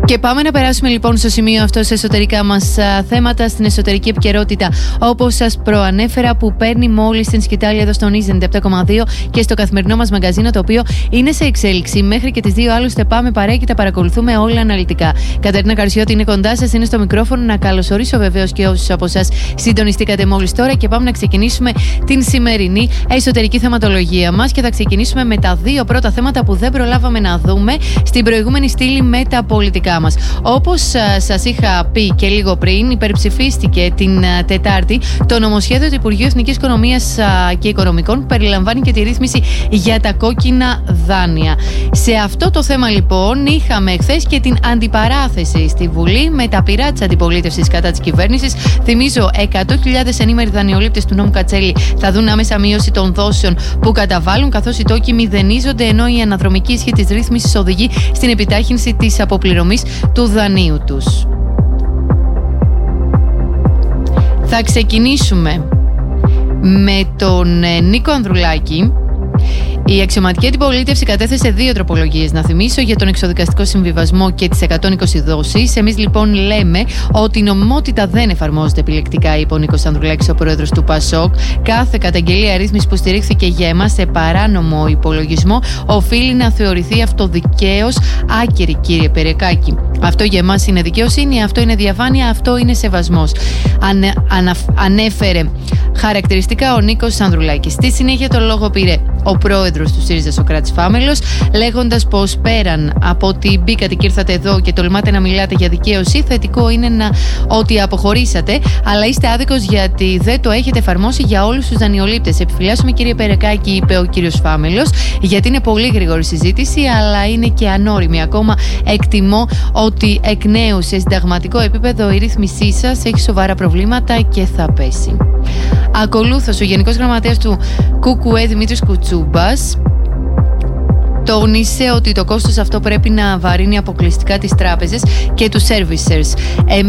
Και πάμε να περάσουμε λοιπόν στο σημείο αυτό σε εσωτερικά μας θέματα, στην εσωτερική επικαιρότητα. Όπως σας προανέφερα, που παίρνει μόλις την σκητάλη εδώ στον Ίζεν 7,2 και στο καθημερινό μας μαγαζίνο, το οποίο είναι σε εξέλιξη μέχρι και τις 2. Άλλωστε, πάμε παρέα και τα παρακολουθούμε όλα αναλυτικά. Κατερίνα Καρσιώτη είναι κοντά σας, είναι στο μικρόφωνο. Να καλωσορίσω βεβαίως και όσους από εσάς συντονιστήκατε μόλις τώρα. Και πάμε να ξεκινήσουμε την σημερινή εσωτερική θεματολογία μας. Και θα ξεκινήσουμε με τα 2 πρώτα θέματα που δεν προλάβαμε να δούμε στην προηγούμενη στήλη με τα πολιτικά μας. Όπως σας είχα πει και λίγο πριν, υπερψηφίστηκε την Τετάρτη το νομοσχέδιο του Υπουργείου Εθνικής Οικονομίας και Οικονομικών, που περιλαμβάνει και τη ρύθμιση για τα κόκκινα δάνεια. Σε αυτό το θέμα λοιπόν είχαμε χθες και την αντιπαράθεση στη Βουλή με τα πειρά της αντιπολίτευσης κατά της κυβέρνησης. Θυμίζω, 100.000 ενήμεροι δανειολήπτες του νόμου Κατσέλη θα δουν άμεσα μείωση των δόσεων που καταβάλουν, καθώς οι τόκοι μηδενίζονται, ενώ η αναδρομική ισχύ της ρύθμισης οδηγεί στην επιτάχυνση της αποπληρωμής του δανείου τους. Θα ξεκινήσουμε με τον Νίκο Ανδρουλάκη. Η αξιωματική αντιπολίτευση κατέθεσε 2 τροπολογίες, να θυμίσω, για τον εξοδικαστικό συμβιβασμό και τις 120 δόσεις. Εμείς λοιπόν λέμε ότι η νομιμότητα δεν εφαρμόζεται επιλεκτικά, είπε ο Νίκος Ανδρουλάκης, ο πρόεδρος του ΠΑΣΟΚ. Κάθε καταγγελία ρύθμισης που στηρίχθηκε για εμάς σε παράνομο υπολογισμό οφείλει να θεωρηθεί αυτοδικαίως άκυρη, κύριε Περεκάκη. Αυτό για εμάς είναι δικαιοσύνη, αυτό είναι διαφάνεια, αυτό είναι σεβασμός. Ανέφερε χαρακτηριστικά ο Νίκος Ανδρουλάκης. Στη συνέχεια το λόγο πήρε ο πρόεδρος του ΣΥΡΙΖΑ, Σωκράτης Φάμελος, λέγοντας πως πέραν από ότι μπήκατε και ήρθατε εδώ και τολμάτε να μιλάτε για δικαίωση, θετικό είναι ότι αποχωρήσατε, αλλά είστε άδικος γιατί δεν το έχετε εφαρμόσει για όλους τους δανειολήπτες. Επιφυλάσσουμε, κύριε Περεκάκη, είπε ο κύριος Φάμελος, γιατί είναι πολύ γρήγορη συζήτηση, αλλά είναι και ανώριμη. Ακόμα εκτιμώ ότι εκ νέου σε συνταγματικό επίπεδο η ρύθμισή σας έχει σοβαρά προβλήματα και θα πέσει. Ακολούθως, ο Γενικός Γραμματέας του ΚΚΕ, Δημήτρης Κουτσούμπας, τόνισε ότι το κόστος αυτό πρέπει να βαρύνει αποκλειστικά τις τράπεζες και τους servicers.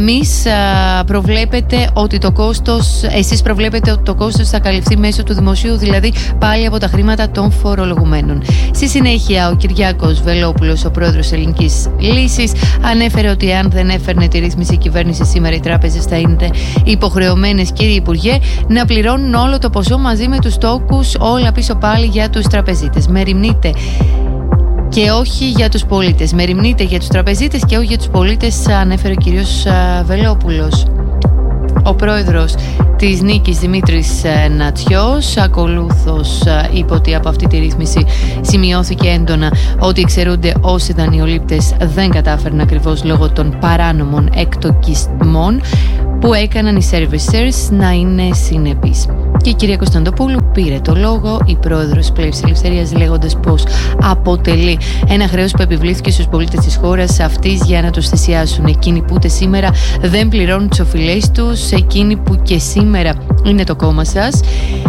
Εσείς προβλέπετε ότι το κόστος θα καλυφθεί μέσω του δημοσίου, δηλαδή πάλι από τα χρήματα των φορολογουμένων. Στη συνέχεια, ο Κυριάκος Βελόπουλος, ο πρόεδρος Ελληνικής Λύσης, ανέφερε ότι αν δεν έφερνε τη ρύθμιση η κυβέρνηση σήμερα, οι τράπεζες θα είναι υποχρεωμένες, κύριε Υπουργέ, να πληρώνουν όλο το ποσό μαζί με τους τόκους, όλα πίσω πάλι για τους τραπεζίτες. Μεριμνείτε και όχι για τους πολίτες. Μεριμνείτε για τους τραπεζίτες και όχι για τους πολίτες, ανέφερε ο κύριος Βελόπουλος. Ο πρόεδρος της Νίκης, Δημήτρης Νατσιός, ακολούθως είπε ότι από αυτή τη ρύθμιση σημειώθηκε έντονα ότι εξαιρούνται όσοι δανειολήπτες δεν κατάφεραν ακριβώς λόγω των παράνομων εκτοκισμών που έκαναν οι servicers να είναι συνεπείς. Και η κυρία Κωνσταντοπούλου πήρε το λόγο, η πρόεδρος Πλεύσης Ελευθερίας, λέγοντας πως αποτελεί ένα χρέος που επιβλήθηκε στους πολίτες της χώρας αυτής για να τους θυσιάσουν. Εκείνοι που ούτε σήμερα δεν πληρώνουν τις οφειλές τους, εκείνοι που και σήμερα είναι το κόμμα σας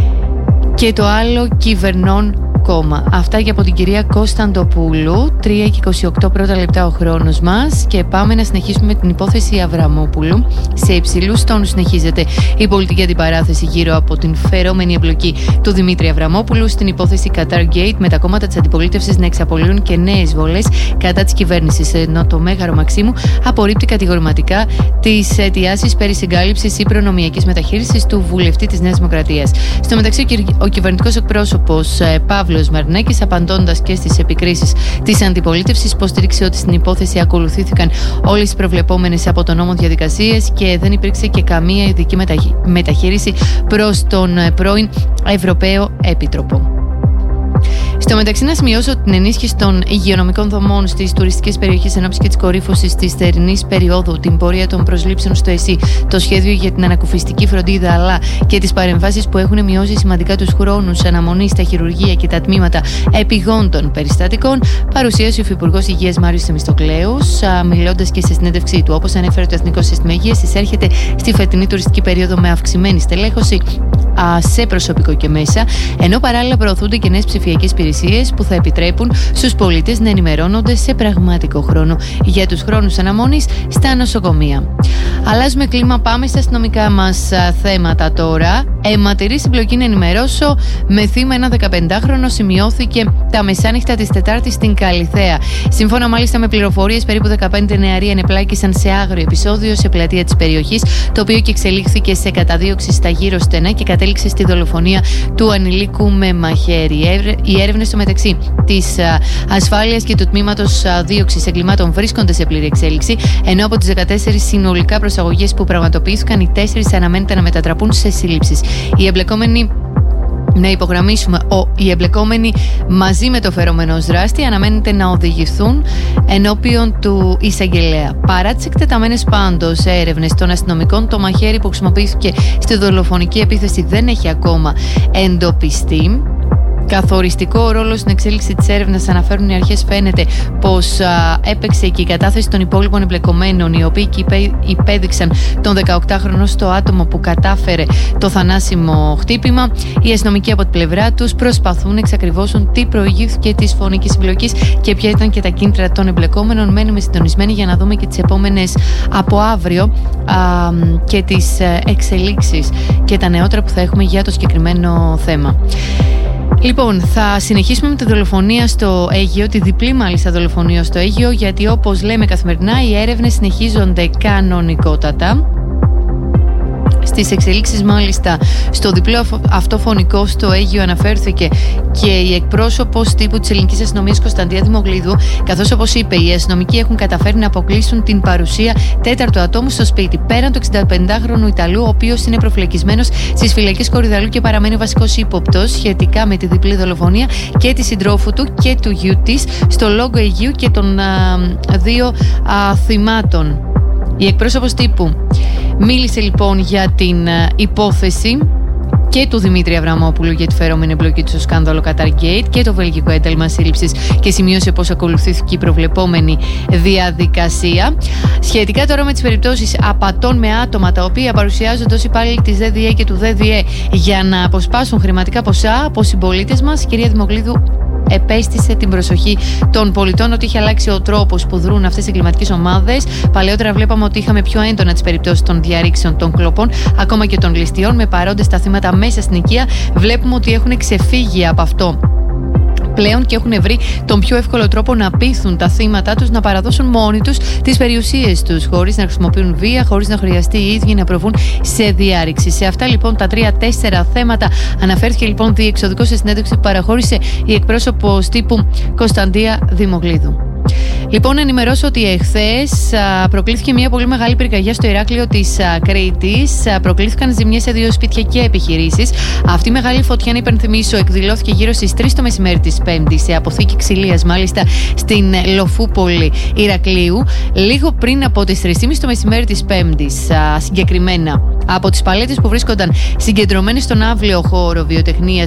και το άλλο κυβερνών κόμμα. Αυτά και από την κυρία Κωνσταντοπούλου. 3 και 28 πρώτα λεπτά ο χρόνος μας και πάμε να συνεχίσουμε με την υπόθεση Αβραμόπουλου. Σε υψηλούς τόνους συνεχίζεται η πολιτική αντιπαράθεση γύρω από την φερόμενη εμπλοκή του Δημήτρη Αβραμόπουλου στην υπόθεση Qatar Gate, με τα κόμματα της αντιπολίτευσης να εξαπολύουν και νέες βολές κατά της κυβέρνησης, ενώ το Μέγαρο Μαξίμου απορρίπτει κατηγορηματικά τις αιτιάσεις περί συγκάλυψης ή προνομιακής μεταχείρισης του βουλευτή της Νέας Δημοκρατίας. Στο μεταξύ, ο κυβερνητικός εκπρόσωπος Παύλος Μαρινάκης, απαντώντας και στις επικρίσεις της αντιπολίτευσης, υποστήριξε ότι στην υπόθεση ακολουθήθηκαν όλες τις προβλεπόμενες από τον νόμο διαδικασίες και δεν υπήρξε και καμία ειδική μεταχείριση προς τον πρώην Ευρωπαίο Επίτροπο. Στο μεταξύ, να σημειώσω την ενίσχυση των υγειονομικών δομών στις τουριστικές περιοχές εν ώψη και της κορύφωσης της θερινής περίοδου, την πορεία των προσλήψεων στο ΕΣΥ, το σχέδιο για την ανακουφιστική φροντίδα, αλλά και τις παρεμβάσεις που έχουν μειώσει σημαντικά τους χρόνους αναμονής στα χειρουργεία και τα τμήματα επιγόντων περιστατικών, παρουσίασε ο Υφυπουργός Υγείας Μάριος Θεμιστοκλέους, μιλώντας και σε συνέντευξή του. Όπως ανέφερε, το Εθνικό Σύστημα Υγείας εισέρχεται στη φετινή τουριστική περίοδο με αυξημένη στελέχωση σε προσωπικό και μέσα, ενώ παράλληλα προωθούνται και νέες ψηφιακές υπηρεσίες που θα επιτρέπουν στους πολίτες να ενημερώνονται σε πραγματικό χρόνο για τους χρόνους αναμονής στα νοσοκομεία. Αλλάζουμε κλίμα, πάμε στα αστυνομικά μας θέματα τώρα. αιματηρή συμπλοκή να ενημερώσω. Με θύμα ένα 15χρονο, σημειώθηκε τα μεσάνυχτα της Τετάρτης στην Καλιθέα. Σύμφωνα μάλιστα με πληροφορίες, περίπου 15 νεαροί ενεπλάκησαν σε άγριο επεισόδιο σε πλατεία της περιοχής, το οποίο και εξελίχθηκε σε καταδίωξη στα γύρω στενά και κατέληξε στη δολοφονία του ανηλίκου με μαχαίρι. Οι έρευνες στο μεταξύ της ασφάλειας και του τμήματος δίωξης εγκλημάτων βρίσκονται σε πλήρη εξέλιξη, ενώ από τις 14 συνολικά προσαγωγές που πραγματοποιήθηκαν, οι 4 αναμένεται να μετατραπούν σε σύλληψεις. Οι εμπλεκόμενοι, να υπογραμμίσουμε, οι εμπλεκόμενοι μαζί με το φερόμενο ως δράστη αναμένεται να οδηγηθούν ενώπιον του εισαγγελέα. Παρά τις εκτεταμένες πάντως έρευνες των αστυνομικών, το μαχαίρι που χρησιμοποιήθηκε στη δολοφονική επίθεση δεν έχει ακόμα εντοπιστεί. Καθοριστικό ρόλο στην εξέλιξη της έρευνας, αναφέρουν οι αρχές, φαίνεται πως έπαιξε και η κατάθεση των υπόλοιπων εμπλεκομένων, οι οποίοι υπέδειξαν τον 18χρονο στο άτομο που κατάφερε το θανάσιμο χτύπημα. Οι αστυνομικοί από την πλευρά τους προσπαθούν να εξακριβώσουν τι προηγήθηκε της φωνικής συμπλοκής και ποια ήταν και τα κίνητρα των εμπλεκόμενων. Μένουμε συντονισμένοι για να δούμε και τις επόμενες από αύριο και τις εξελίξεις και τα νεότερα που θα έχουμε για το συγκεκριμένο θέμα. Λοιπόν, θα συνεχίσουμε με τη δολοφονία στο Αίγυο, τη διπλή μάλιστα δολοφονία στο Αίγυο, γιατί όπως λέμε καθημερινά, οι έρευνες συνεχίζονται κανονικότατα. Στις εξελίξεις μάλιστα στο διπλό αυτό φωνικό στο Αίγυο αναφέρθηκε και η εκπρόσωπος τύπου της ελληνικής αστυνομίας Κωνσταντία Δημογλίδου, καθώς όπως είπε, οι αστυνομικοί έχουν καταφέρει να αποκλείσουν την παρουσία τέταρτου ατόμου στο σπίτι, πέραν του 65χρονου Ιταλού, ο οποίος είναι προφυλακισμένος στις φυλακές Κορυδαλού και παραμένει βασικός ύποπτος σχετικά με τη διπλή δολοφονία και τη συντρόφου του και του γιου της στο Λόγκο Αιγείου και των 2 θυμάτων. Η εκπρόσωπος τύπου μίλησε λοιπόν για την υπόθεση και του Δημήτρη Αβραμόπουλου για τη φερόμενη εμπλοκή του στο σκάνδαλο Qatargate και το βελγικό ένταλμα σύλληψης και σημείωσε πως ακολουθήθηκε η προβλεπόμενη διαδικασία. Σχετικά τώρα με τις περιπτώσεις απατών με άτομα τα οποία παρουσιάζονται ως υπάλληλοι της ΔΔΕ και του ΔΔΕ για να αποσπάσουν χρηματικά ποσά από συμπολίτες μας, η κυρία Δημογλίδου επέστησε την προσοχή των πολιτών ότι είχε αλλάξει ο τρόπος που δρούν αυτές οι εγκληματικές ομάδες. Παλαιότερα βλέπαμε ότι είχαμε πιο έντονα τις περιπτώσεις των διαρρήξεων των κλοπών, ακόμα και των ληστείων, με παρόντες τα θύματα μέσα στην οικία. Βλέπουμε ότι έχουν ξεφύγει από αυτό πλέον και έχουν βρει τον πιο εύκολο τρόπο να πείθουν τα θύματα τους να παραδώσουν μόνοι τους τις περιουσίες τους, χωρίς να χρησιμοποιούν βία, χωρίς να χρειαστεί οι ίδιοι να προβούν σε διάρρηξη. Σε αυτά λοιπόν τα 3-4 θέματα αναφέρθηκε λοιπόν διεξοδικό σε συνέντευξη που παραχώρησε η εκπρόσωπος τύπου Κωνσταντία Δημογλίδου. Λοιπόν, να ενημερώσω ότι εχθές προκλήθηκε μια πολύ μεγάλη πυρκαγιά στο Ηράκλειο της Κρήτης. Προκλήθηκαν ζημιές σε 2 σπίτια και επιχειρήσεις. Αυτή η μεγάλη φωτιά, να υπενθυμίσω, εκδηλώθηκε γύρω στις 3 το μεσημέρι της Πέμπτης, σε αποθήκη ξυλίας μάλιστα στην Λοφούπολη Ηρακλείου, λίγο πριν από τις 3.30 το μεσημέρι της Πέμπτης. Συγκεκριμένα από τις παλέτες που βρίσκονταν συγκεντρωμένες στον άβλιο χώρο βιοτεχνίας